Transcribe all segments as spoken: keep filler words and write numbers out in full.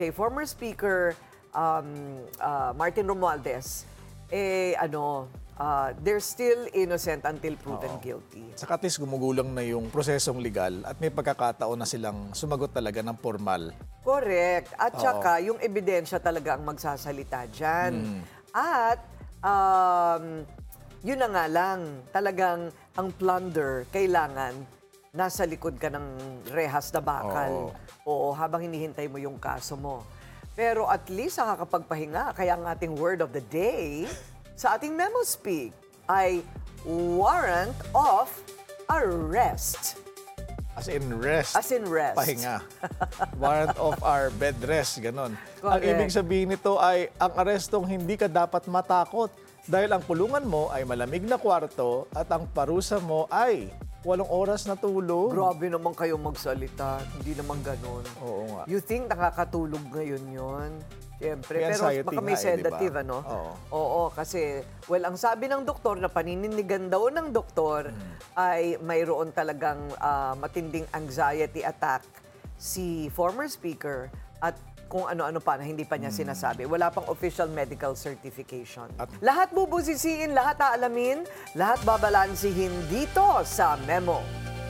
kay former Speaker um, uh, Martin Romualdez, eh ano, uh, they're still innocent until proven Oo. guilty. Saka at least gumugulang na yung prosesong legal at may pagkakataon na silang sumagot talaga ng formal. Correct. At Oo. saka, yung ebidensya talaga ang magsasalita dyan. Hmm. At, um, yun na nga lang, talagang ang plunder, kailangan nasa likod ka ng rehas na bakal. Oo, habang hinihintay mo yung kaso mo. Pero at least nakakapagpahinga, kaya ang ating word of the day sa ating Memo Speak ay warrant of arrest. As in rest. As in rest. Pahinga. Warrant of our bed rest, ganon. Ang Correct. ibig sabihin nito ay ang arestong hindi ka dapat matakot dahil ang kulungan mo ay malamig na kwarto at ang parusa mo ay walong oras na tulog. Grabe naman kayo magsalita. Hindi naman ganun. Oo nga. You think nakakatulog ngayon yun? Siyempre. May Pero anxiety baka may nga eh, di ba? sedative, ano? Oo. Oo, kasi, well, ang sabi ng doktor na panininigan daw ng doktor Hmm. ay mayroon talagang ah, matinding anxiety attack si former speaker at kung ano-ano pa na hindi pa niya sinasabi. Wala pang official medical certification. At- lahat bubusisiin, lahat aalamin, lahat babalansihin dito sa Memo.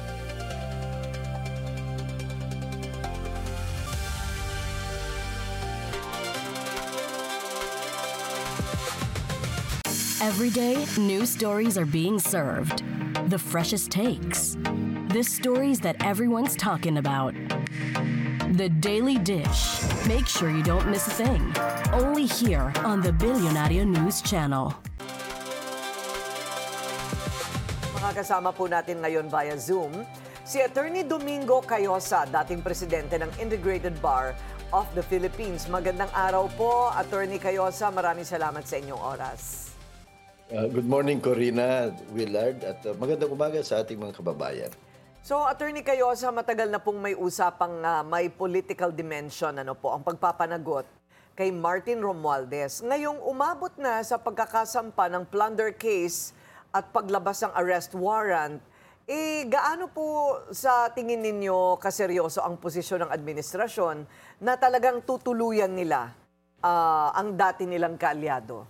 Every day, new stories are being served. The freshest takes. The stories that everyone's talking about. The Daily Dish. Make sure you don't miss a thing. Only here on the Billionario News Channel. Makakasama po natin ngayon via Zoom si Attorney Domingo Cayosa, dating presidente ng Integrated Bar of the Philippines. Magandang araw po, Attorney Cayosa. Maraming salamat sa inyong oras. Uh, good morning, Corina, Willard, at uh, magandang umaga sa ating mga kababayan. So, Attorney Cayosa, matagal na pong may usapang uh, may political dimension, ano po, ang pagpapanagot kay Martin Romualdez. Ngayong umabot na sa pagkakasampa ng plunder case at paglabas ng arrest warrant, eh, gaano po sa tingin ninyo kaseryoso ang posisyon ng administrasyon na talagang tutuluyan nila uh, ang dati nilang kaalyado?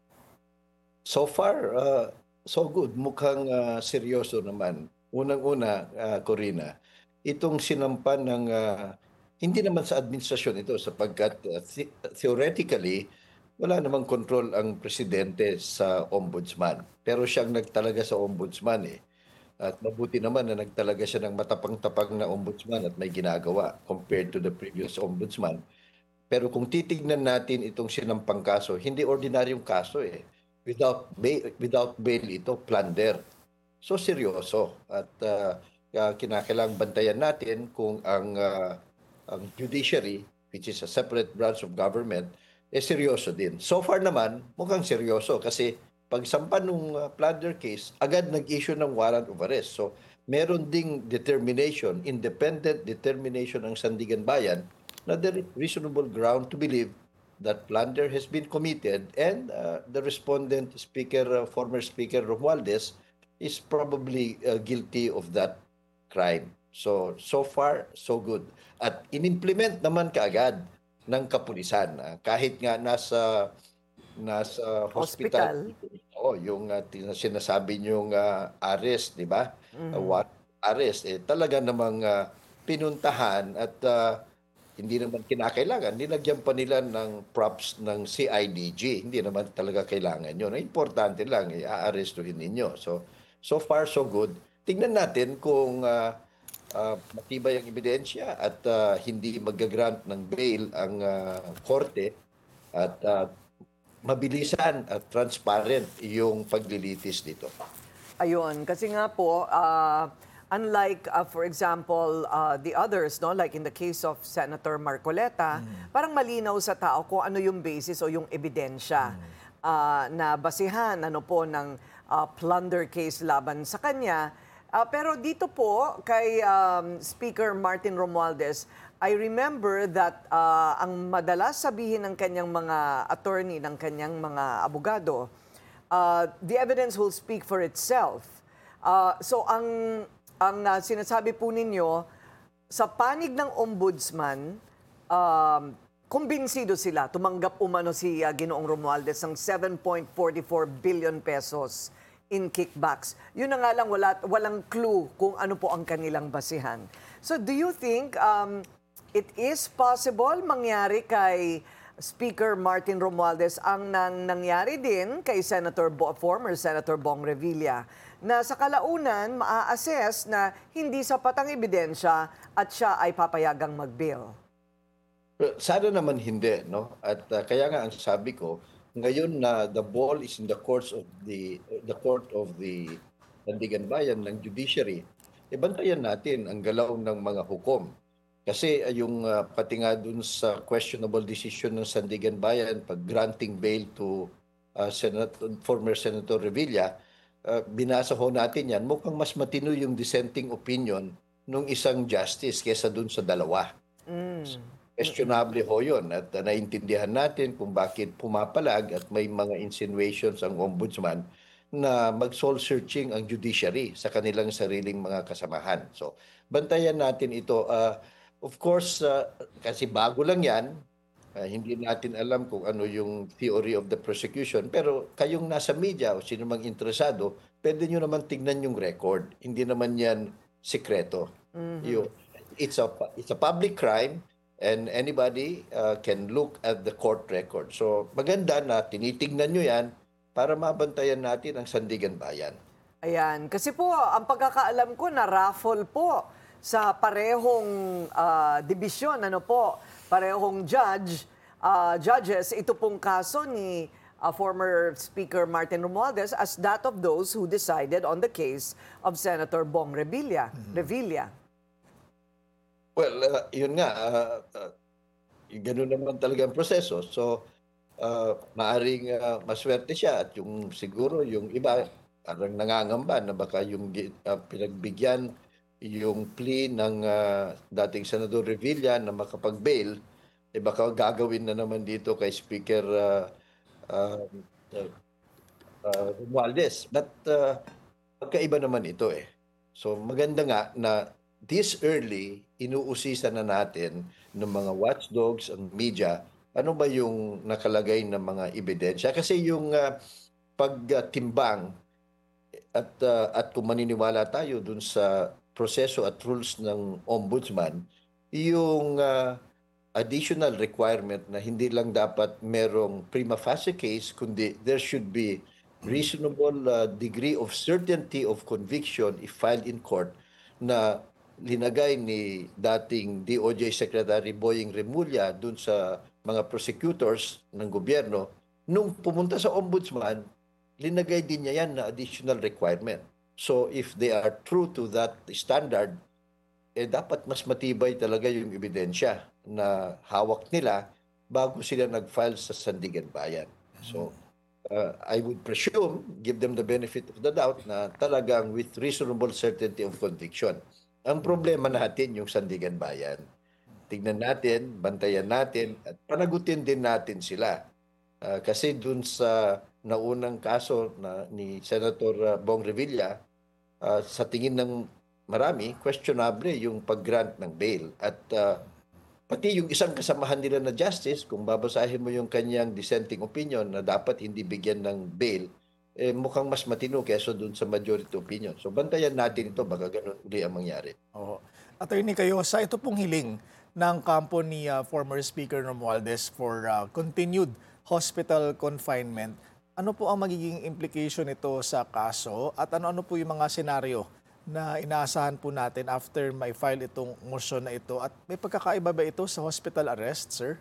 So far, uh, so good. Mukhang uh, seryoso naman. Unang-una, uh, Corina, itong sinampan ng, uh, hindi naman sa administrasyon ito sapagkat uh, the- theoretically, wala namang control ang presidente sa ombudsman. Pero siyang nagtalaga sa ombudsman eh. At mabuti naman na nagtalaga siya ng matapang-tapang na ombudsman at may ginagawa compared to the previous ombudsman. Pero kung titignan natin itong sinampang kaso, hindi ordinaryong kaso eh. Without bail, without bail ito, plunder. So seryoso. At uh, uh, kinakailangang bantayan natin kung ang, uh, ang judiciary, which is a separate branch of government, eh seryoso din. So far naman, mukhang seryoso kasi pagsampa nung uh, plunder case, agad nag-issue ng warrant of arrest. So meron ding determination, independent determination ng Sandigan Bayan na there is reasonable ground to believe that plunder has been committed and uh, the respondent speaker, uh, former speaker Romualdez is probably uh, guilty of that crime. So, so far, so good. At inimplement naman kaagad ng kapulisan. Uh, kahit nga nasa nasa hospital, oh, yung uh, sinasabi niyong uh, arrest, di ba? Uh, what arrest eh talaga namang uh, pinuntahan at uh, hindi naman kinakailangan, nilagyan pa nila ng props ng C I D G. Hindi naman talaga kailangan yun. Importante lang, i-arrestuhin ninyo. So, so far, so good. Tingnan natin kung uh, uh, matibay ang ebidensya at uh, hindi mag-grant ng bail ang uh, korte at uh, mabilisan at transparent yung paglilitis dito. Ayun, kasi nga po, uh, unlike, uh, for example, uh, the others, no, like in the case of Senator Marcoleta, parang malinaw sa tao kung ano yung basis o yung ebidensya uh, na basihan ano po ng uh, plunder case laban sa kanya. Uh, pero dito po, kay um, Speaker Martin Romualdez, I remember that uh, ang madalas sabihin ng kanyang mga attorney, ng kanyang mga abogado, uh, the evidence will speak for itself. Uh, so ang ang uh, sinasabi po ninyo, sa panig ng ombudsman, um, kumbinsido sila, tumanggap umano si uh, Ginoong Romualdez ng seven point four four billion pesos in kickbacks. Yun na nga lang, wala, walang clue kung ano po ang kanilang basihan. So do you think um, it is possible mangyari kay Speaker Martin Romualdez ang nang nangyari din kay Senator Bo, former Senator Bong Revilla, na sa kalaunan maa-assess na hindi sapat ang ebidensya at siya ay papayagang mag-bail? Sana naman hindi, no? At uh, kaya nga ang sabi ko, ngayon na the ball is in the courts of the the court of the Sandigan Bayan ng judiciary, e bantayan natin ang galaw ng mga hukom. Kasi uh, yung uh, pati nga dun sa questionable decision ng Sandigan Bayan pag granting bail to uh, Senator, former Senator Revilla, uh, binasa ho natin yan, mukhang mas matino yung dissenting opinion ng isang justice kesa dun sa dalawa. Mm. Questionable ho yun at uh, naintindihan natin kung bakit pumapalag at may mga insinuations ang ombudsman na mag-soul searching ang judiciary sa kanilang sariling mga kasamahan. So, bantayan natin ito. Uh, of course, uh, kasi bago lang yan, uh, hindi natin alam kung ano yung theory of the prosecution, pero kayong nasa media o sino mang interesado, pwede nyo naman tignan yung record. Hindi naman yan sikreto. Mm-hmm. Yung, it's, a, it's a public crime, and anybody uh, can look at the court record. So maganda na tinitingnan nyo yan para mabantayan natin ang Sandigan Bayan. Ayan. Kasi po, ang pagkakaalam ko na raffle po sa parehong uh, dibisyon, ano po, parehong judge, uh, judges, ito pong kaso ni uh, former Speaker Martin Romualdez as that of those who decided on the case of Senator Bong Revilla. Mm-hmm. Revilla. Well, uh, yun nga, uh, uh, ganun naman talaga ang proseso. So, uh, maaring uh, maswerte siya at yung siguro yung iba parang nangangamba na baka yung uh, pinagbigyan yung plea ng uh, dating Senador Revilla na makapag-bail, eh baka gagawin na naman dito kay Speaker uh, uh, uh, uh, Romualdez. But uh, magkaiba naman ito eh. So, maganda nga na this early, inuusisan na natin ng mga watchdogs and media, ano ba yung nakalagay ng mga ebidensya? Kasi yung uh, pagtimbang at, uh, at kung maniniwala tayo dun sa proseso at rules ng ombudsman, yung uh, additional requirement na hindi lang dapat merong prima facie case, kundi there should be reasonable uh, degree of certainty of conviction if filed in court na linagay ni dating D O J Secretary Boying Remulla dun sa mga prosecutors ng gobyerno. Nung pumunta sa ombudsman, linagay din niya yan na additional requirement. So if they are true to that standard, eh dapat mas matibay talaga yung ebidensya na hawak nila bago sila nag-file sa Sandigan Bayan. So uh, I would presume, give them the benefit of the doubt na talagang with reasonable certainty of conviction. Ang problema natin yung Sandigan Bayan. Tignan natin, bantayan natin, at panagutin din natin sila. Uh, kasi dun sa naunang kaso na ni Senator uh, Bong Revilla, uh, sa tingin ng marami, questionable yung pag-grant ng bail. At uh, pati yung isang kasamahan nila na justice, kung babasahin mo yung kanyang dissenting opinion na dapat hindi bigyan ng bail, eh, mukhang mas matino kesa dun sa majority opinion. So, bantayan natin ito, baka ganun uli ang mangyari. Oo. Attorney kayo, sa ito pong hiling ng kampo ni uh, former Speaker Romualdez for uh, continued hospital confinement, ano po ang magiging implication nito sa kaso at ano-ano po yung mga senaryo na inaasahan po natin after may file itong motion na ito? At may pagkakaiba ba ito sa hospital arrest, sir?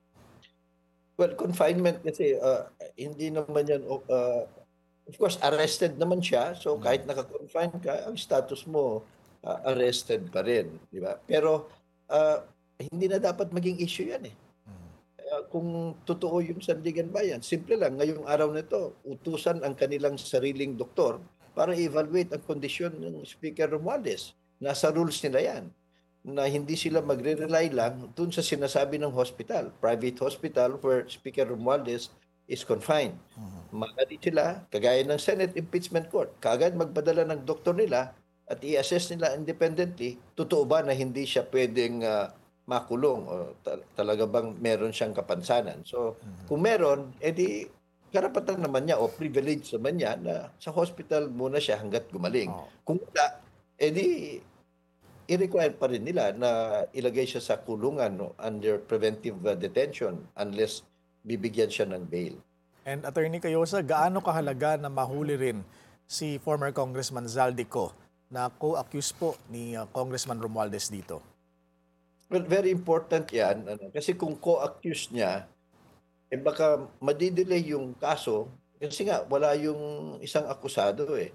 Well, confinement kasi uh, hindi naman yan... Uh, Of course, arrested naman siya. So kahit naka-confine ka, ang status mo uh, arrested pa rin, di ba? Pero uh, hindi na dapat maging issue 'yan eh. Uh, kung totoo yung Sandigan Bayan, simple lang ngayong araw na ito, utusan ang kanilang sariling doktor para evaluate ang kondisyon ng Speaker Romualdez. Nasa rules nila 'yan. Na hindi sila magre-rely lang dun sa sinasabi ng hospital, private hospital where Speaker Romualdez is confined. Maaari sila, kagaya ng Senate Impeachment Court, kaagad magpadala ng doktor nila at i-assess nila independently, totoo ba na hindi siya pwedeng uh, makulong o ta- talaga bang meron siyang kapansanan. So, kung meron, edi karapatan naman niya o privilege naman niya na sa hospital muna siya hanggat gumaling. Oo. Kung wala, edi i-require pa rin nila na ilagay siya sa kulungan no, under preventive uh, detention unless bibigyan siya ng bail. And Attorney Cayosa, gaano kahalaga na mahuli rin si former Congressman Zaldico na co-accused po ni uh, Congressman Romualdez dito? Well, very important yan. Ano, kasi kung co-accused niya, eh baka madidelay yung kaso kasi nga wala yung isang akusado eh.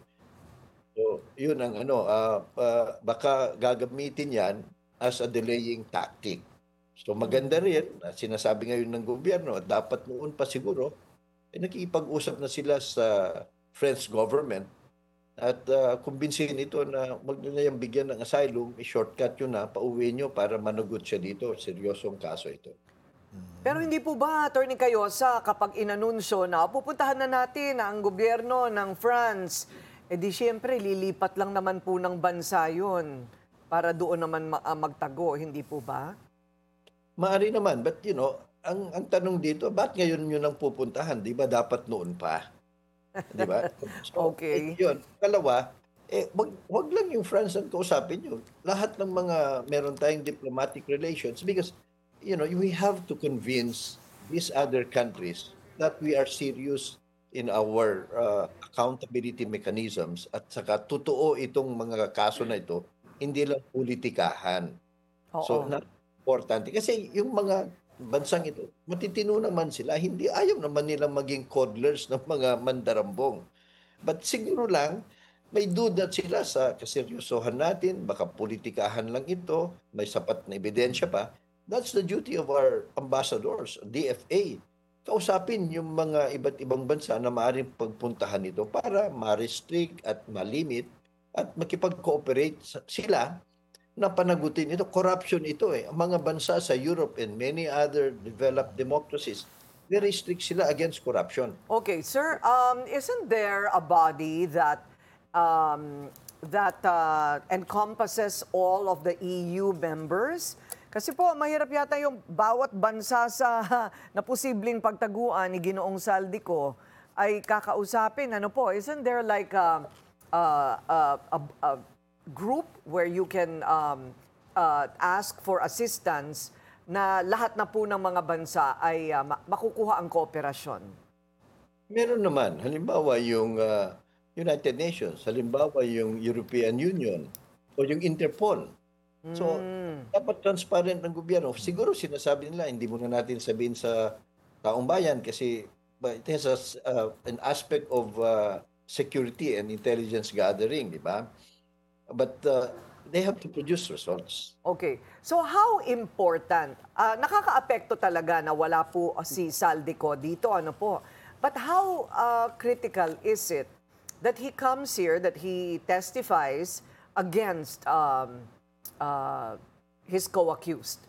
So, yun ang ano, ah, ah, baka gagamitin yan as a delaying tactic. So maganda rin, na sinasabi ngayon ng gobyerno, at dapat noon pa siguro, eh, nakikipag-usap na sila sa French government at uh, kumbinsihin ito na wag na yung bigyan ng asylum, i-shortcut yun na, pauwi nyo para managot siya dito. Seryosong kaso ito. Pero hindi po ba, Attorney Cayosa, kapag inanunsyo na pupuntahan na natin ang gobyerno ng France, eh di siyempre lilipat lang naman po ng bansa yun para doon naman ma- ah, magtago, hindi po ba? Maari naman, but you know, ang ang tanong dito, ba't ngayon yun ang pupuntahan? Di ba dapat noon pa? Di ba? So, Okay. eh, yun. Kalawa, eh, wag, wag lang yung France ang kausapin yun. Lahat ng mga meron tayong diplomatic relations because, you know, we have to convince these other countries that we are serious in our uh, accountability mechanisms at saka totoo itong mga kaso na ito, hindi lang politikahan. Oo. So, na importante. Kasi yung mga bansang ito, matitino naman sila. Hindi ayaw naman nilang maging coddlers ng mga mandarambong. But siguro lang, may duda sila sa kaseryosohan natin, baka politikahan lang ito, may sapat na ebidensya pa. That's the duty of our ambassadors, D F A. Kausapin yung mga iba't ibang bansa na maaaring pagpuntahan ito para ma-restrict at ma-limit at makipag-cooperate sa- sila na panagutin ito. Corruption ito eh. Ang mga bansa sa Europe and many other developed democracies, very strict sila against corruption. Okay, sir, um, isn't there a body that um, that uh, encompasses all of the E U members? Kasi po, mahirap yata yung bawat bansa sa na posibleng pagtaguan ni Ginoong Zaldico ay kakausapin. Ano po, isn't there like a, a, a, a, a group where you can um, uh, ask for assistance na lahat na po ng mga bansa ay uh, ma- makukuha ang kooperasyon? Meron naman. Halimbawa yung ah, United Nations, halimbawa yung European Union o yung Interpol. So, dapat transparent ng gobyerno. Siguro sinasabi nila, hindi muna natin sabihin sa taong bayan kasi but it has a s- uh, an aspect of uh, security and intelligence gathering, di ba? But uh, they have to produce results. Okay. So how important, ah, nakakaapekto talaga na wala po si Zaldico dito, ano po. But how ah, critical is it that he comes here, that he testifies against um, ah, his co-accused?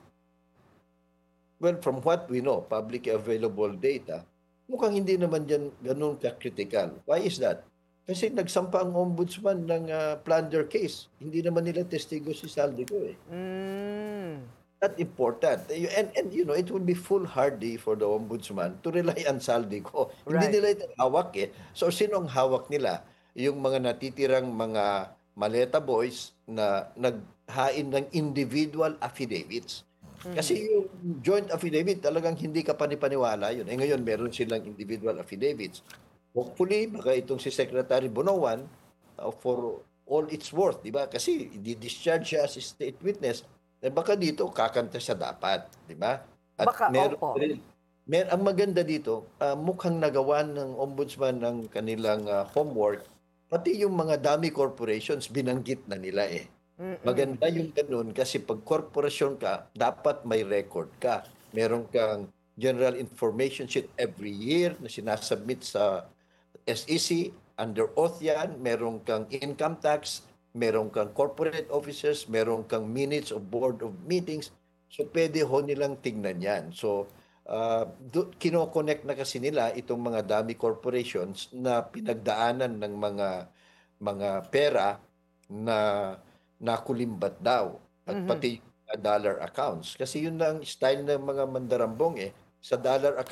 Well, from what we know, public available data, mukhang hindi naman yan ganun ka-critical. Why is that? Kasi nagsampa ang ombudsman ng uh, plunder case. Hindi naman nila testigo si Zaldico eh. Mm. Not important. And, and you know, it would be foolhardy for the ombudsman to rely on Zaldico. Hindi Right. nila ito hawak eh. So, sino ang hawak nila? Yung mga natitirang mga maleta boys na naghain ng individual affidavits. Kasi yung joint affidavit, talagang hindi ka panipaniwala yun. Eh ngayon, meron silang individual affidavits. Hopefully, baka itong si Secretary Bonoan, uh, for all it's worth, di ba? Kasi di-discharge siya as state witness. Eh baka dito, kakanta siya dapat, di ba? At Baka, meron opo. rin, mer ang maganda dito, ah, mukhang nagawan ng ombudsman ng kanilang ah, homework, pati yung mga dami corporations, binanggit na nila eh. Maganda yung ganun kasi pag korporasyon ka, dapat may record ka. Meron kang general information sheet every year na sinasubmit sa S E C, under oath yan, meron kang income tax, meron kang corporate officers, meron kang minutes of board of meetings. So pwede ho nilang tingnan yan. So uh, do, kino-connect na kasi nila itong mga dami corporations na pinagdaanan ng mga mga pera na nakulimbat daw. At pati dollar accounts. Kasi yun na ang style ng mga mandarambong eh. Sa dollar